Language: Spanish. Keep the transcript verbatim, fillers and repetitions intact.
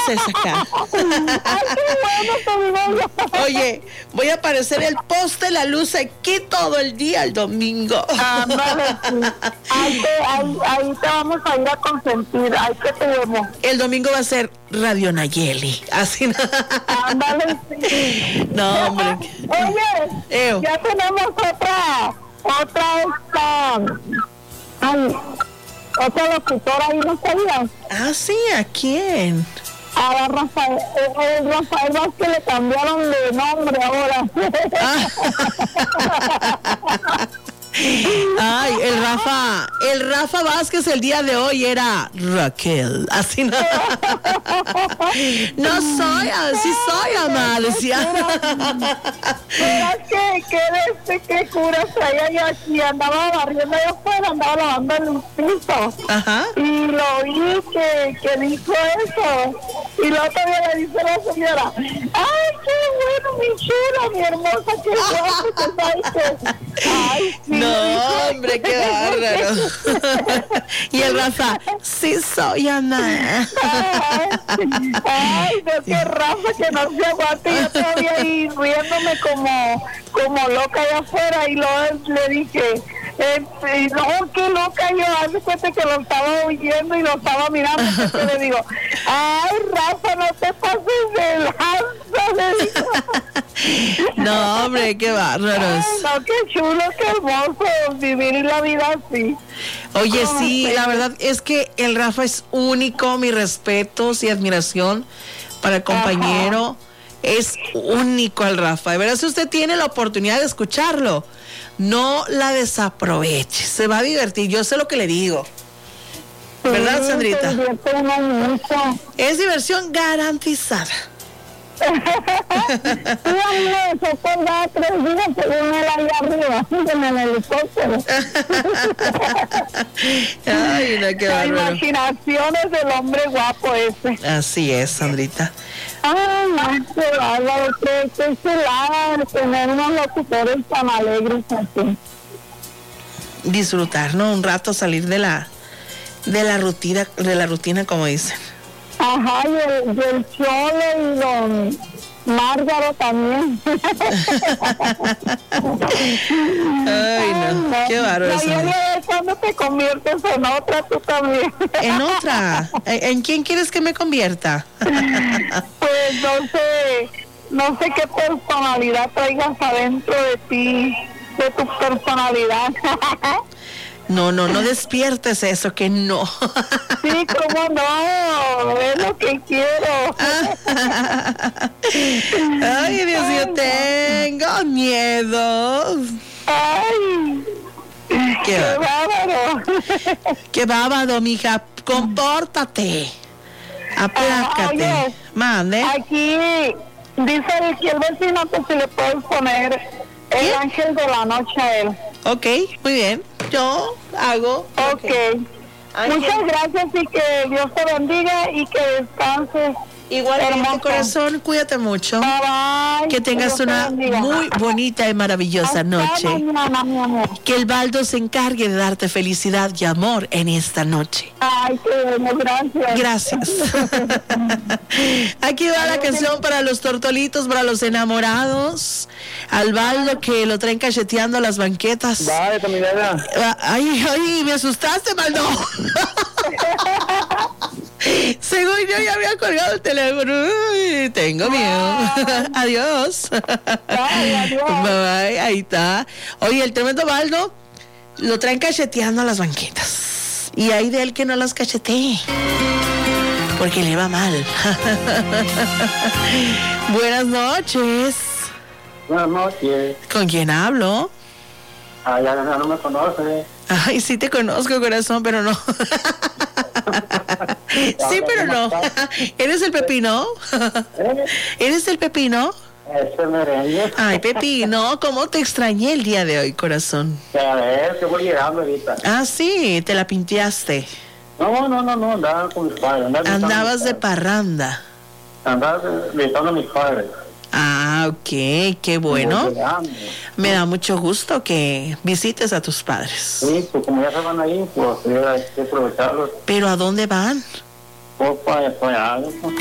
luces acá. Ay, qué bueno, Oye, voy a aparecer el poste, la luz aquí todo el día el domingo. Ándale, sí. Ahí te, ahí, ahí te vamos a ir a consentir. Ahí que te vemos. El domingo va a ser Radio Nayeli. Así no. Ándale, sí. No, hombre. Oye, Eo. ya tenemos otra, otra esta, ay, otra locutora ahí, ¿no sabías? Ah, sí, ¿a quién? A Rafael, eh, Rafael Vázquez le cambiaron de nombre ahora. Ah. Ay, el Rafa, el Rafa Vázquez el día de hoy era Raquel, así no. No soy, así soy, amada, decía. Mira que, que este, que cura traía yo aquí, andaba barriendo allá afuera, andaba lavando el piso. Ajá. Y lo oí que, que dijo eso. Y luego todavía le dice a la señora, ay, qué bueno, mi chula, mi hermosa, qué guapo que sabes. Ay, sí. No, hombre, qué bárbaro. Y el Rafa, sí soy, Ana. Ay, ay, no, que Rafa que no se aguante. Yo todavía ahí riéndome como, como loca allá afuera. Y luego le dije, eh, no, qué loca yo. Hace cuenta que lo estaba oyendo y lo estaba mirando. Entonces le digo, ay, Rafa, no te pases de lanza, le digo. No, hombre, qué bárbaros. Ay, no, qué chulo, qué hermoso vivir la vida así. Oye, Como sí, ustedes. la verdad es que el Rafa es único, mis respetos y admiración para el compañero. Es único el Rafa. De verdad, si usted tiene la oportunidad de escucharlo, no la desaproveche. Se va a divertir, yo sé lo que le digo. ¿Verdad, Sí, Sandrita? se divierte uno mucho. Es diversión garantizada. Sí, a mí me dejó colgada tres días según él allá arriba, en el helicóptero. Ay, no, qué Las bárbaro. imaginaciones del hombre guapo ese. Así es, Sandrita. Ay, no, qué bárbaro, qué, qué chulada tener unos locutores tan alegres así. Disfrutar, ¿no? Un rato salir de la de la rutina, de la rutina, como dicen. Ajá, y el, y el Chole y don Márgaro también. Ay, no, qué bárbaro. Ya viene a ver cuando te conviertes en otra, tú también. En otra, ¿en en quién quieres que me convierta? Pues no sé, no sé qué personalidad traigas adentro de ti, de tu personalidad. No, no, no despiertes eso, que no. Sí, cómo no, es lo que quiero. Ay, Dios mío, tengo miedo. Ay, Qué, qué bárbaro. qué bábado, mija, compórtate. Aplácate. Ah, oye, Mande. Aquí dice aquí el vecino que si le puedes poner el ¿Qué? ángel de la noche a él. Ok, muy bien. Yo hago. Ok. Ángel. Muchas gracias y que Dios te bendiga y que descanses. Igualmente, Hermosa. corazón, cuídate mucho. Bye bye. Que tengas Dios te una bendiga. muy bonita y maravillosa Hasta noche. mañana, mi amor. Que el Baldo se encargue de darte felicidad y amor en esta noche. Ay, qué bueno, gracias. Gracias. Aquí va la canción para los tortolitos, para los enamorados. Al Baldo que lo traen cacheteando a las banquetas. Vale, caminera. Ay, ay, me asustaste, Baldo. Según yo ya había colgado el teléfono. Uy, tengo miedo. Adiós. Ay, adiós. Bye, bye, ahí está. Oye, el tremendo Baldo lo traen cacheteando a las banquetas. Y hay de él que no las cachetee, porque le va mal. Buenas noches. Buenas noches. ¿Con quién hablo? Ah, ya, ya no me conoce. Ay, sí te conozco, corazón, pero no. Sí, pero no. ¿Eres el Pepino? ¿Eh? ¿Eres el Pepino? Ese merengue. Ay, Pepino, ¿cómo te extrañé el día de hoy, corazón? A ver, que voy llegando ahorita. Ah, sí, te la pinteaste. No, no, no, no, andaba con mis padres. Andaba visitando a Andabas mis de padres. parranda. Andaba visitando a mis padres. Ah, ok, qué bueno. Voy llegando. Me da mucho gusto que visites a tus padres. Sí, pues como ya se van ahí, pues hay que aprovecharlos. ¿Pero a dónde van? Pues para allá, pues,